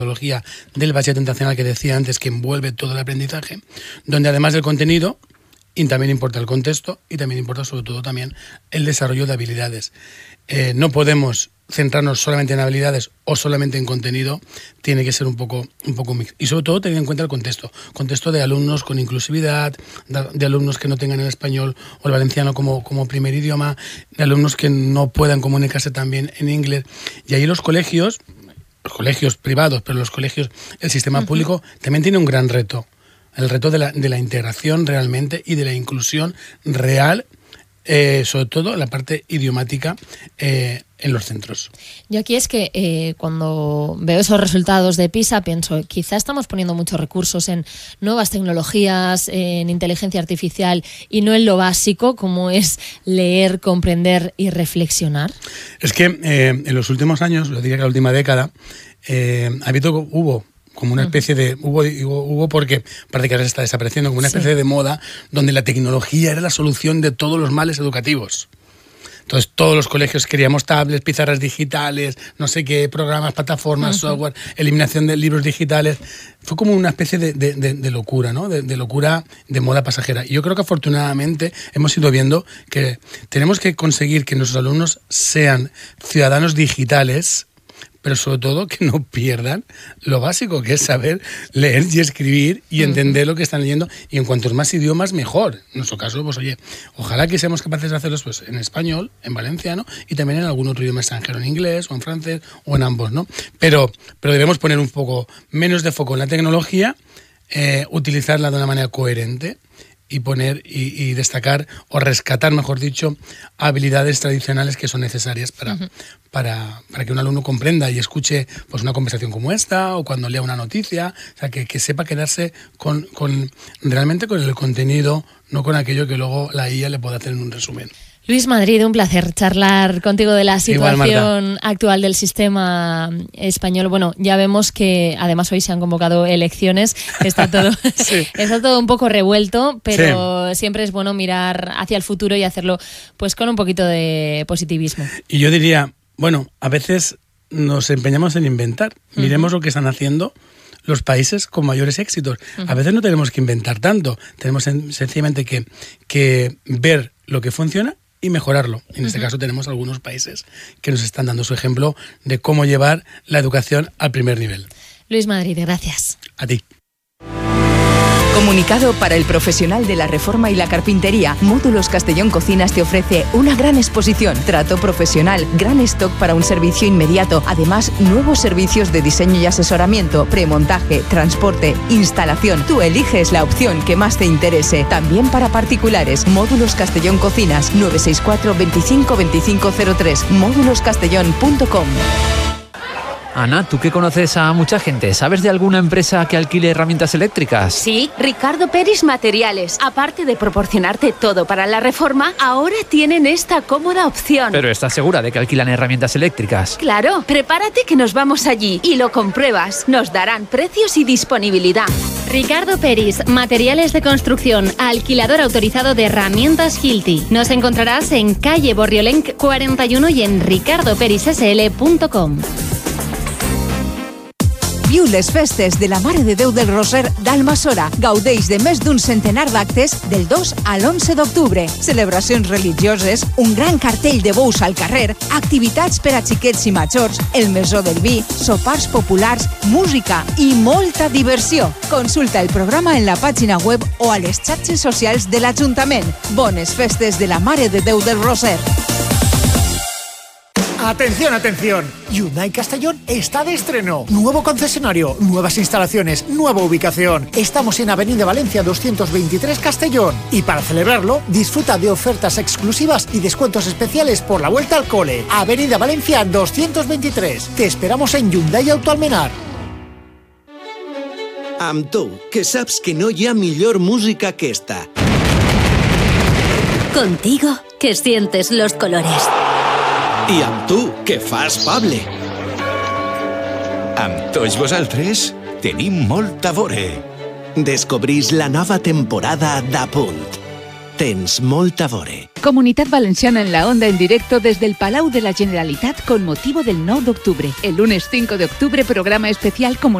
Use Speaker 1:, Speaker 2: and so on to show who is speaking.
Speaker 1: metodología del bachillerato internacional que decía antes, que envuelve todo el aprendizaje, donde además del contenido, y también importa el contexto y también importa sobre todo también el desarrollo de habilidades. No podemos centrarnos solamente en habilidades o solamente en contenido, tiene que ser un poco mix. Y sobre todo tener en cuenta el contexto de alumnos con inclusividad, de alumnos que no tengan el español o el valenciano como primer idioma, de alumnos que no puedan comunicarse también en inglés. Y ahí los colegios privados, pero los colegios, el sistema público también tiene un gran reto. El reto de la integración realmente y de la inclusión real, sobre todo la parte idiomática en los centros.
Speaker 2: Yo aquí es que cuando veo esos resultados de PISA pienso, quizá estamos poniendo muchos recursos en nuevas tecnologías, en inteligencia artificial y no en lo básico como es leer, comprender y reflexionar. Es que en los últimos años, lo diría que la última década, hubo como una especie de... Hubo porque parece que ahora se está desapareciendo, como una especie de moda donde la tecnología era la solución de todos los males educativos. Entonces todos los colegios queríamos tablets, pizarras digitales, no sé qué, programas, plataformas, software, eliminación de libros digitales. Fue como una especie de locura, ¿no? De locura de moda pasajera. Y yo creo que afortunadamente hemos ido viendo que tenemos que conseguir que nuestros alumnos sean ciudadanos digitales, pero sobre todo que no pierdan lo básico, que es saber leer y escribir y entender lo que están leyendo, y en cuantos más idiomas mejor. En nuestro caso, pues oye, ojalá que seamos capaces de hacerlos pues en español, en valenciano y también en algún otro idioma extranjero, en inglés o en francés o en ambos, ¿no? Pero debemos poner un poco menos de foco en la tecnología, utilizarla de una manera coherente y poner y destacar o rescatar, mejor dicho, habilidades tradicionales que son necesarias para que un alumno comprenda y escuche pues una conversación como esta o cuando lea una noticia, o sea, que sepa quedarse realmente con el contenido, no con aquello que luego la IA le puede hacer en un resumen. Luis Madrid, un placer charlar contigo de la situación actual del sistema español. Bueno, ya vemos que además hoy se han convocado elecciones, está todo, está todo un poco revuelto, pero siempre es bueno mirar hacia el futuro y hacerlo pues con un poquito de positivismo. Y yo diría, bueno, a veces nos empeñamos en inventar. Miremos lo que están haciendo los países con mayores éxitos. A veces no tenemos que inventar tanto, tenemos sencillamente que ver lo que funciona y mejorarlo. En este caso tenemos algunos países que nos están dando su ejemplo de cómo llevar la educación al primer nivel. Luis Madrid, gracias. A ti.
Speaker 3: Comunicado para el profesional de la reforma y la carpintería, Módulos Castellón Cocinas te ofrece una gran exposición, trato profesional, gran stock para un servicio inmediato, además nuevos servicios de diseño y asesoramiento, premontaje, transporte, instalación. Tú eliges la opción que más te interese. También para particulares, Módulos Castellón Cocinas, 964 25 25 03, móduloscastellón.com.
Speaker 4: Ana, tú que conoces a mucha gente, ¿sabes de alguna empresa que alquile herramientas eléctricas?
Speaker 5: Sí, Ricardo Peris Materiales. Aparte de proporcionarte todo para la reforma, ahora tienen esta cómoda opción.
Speaker 4: Pero ¿estás segura de que alquilan herramientas eléctricas?
Speaker 5: Claro, prepárate que nos vamos allí y lo compruebas. Nos darán precios y disponibilidad.
Speaker 6: Ricardo Peris, Materiales de Construcción, alquilador autorizado de herramientas Hilti. Nos encontrarás en calle Borriolenc 41 y en ricardoperissl.com.
Speaker 3: Viu les festes de la Mare de Déu del Roser d'Almassora. Gaudeix de més d'un centenar d'actes del 2 a l'11 d'octubre. Celebracions religioses, un gran cartell de bous al carrer, activitats per a xiquets i majors, el mesó del vi, sopars populars, música i molta diversió. Consulta el programa en la pàgina web o a les xarxes socials de l'Ajuntament. Bones festes de la Mare de Déu del Roser.
Speaker 7: Atención, atención. Hyundai Castellón está de estreno. Nuevo concesionario, nuevas instalaciones, nueva ubicación. Estamos en Avenida Valencia 223 Castellón. Y para celebrarlo, disfruta de ofertas exclusivas y descuentos especiales por la vuelta al cole. Avenida Valencia 223. Te esperamos en Hyundai Autoalmenar.
Speaker 8: Amb tu, que saps que no hi ha millor música que esta.
Speaker 9: Contigo, que sientes los colores.
Speaker 8: I amb tu, que fas Pable.
Speaker 10: Amb tots vosaltres tenim molt a veure.
Speaker 8: Descobrís la nova temporada d'Apunt. Tens molt a veure.
Speaker 11: Comunitat Valenciana en la onda en directo desde el Palau de la Generalitat con motivo del 9 de octubre. El lunes 5 de octubre, programa especial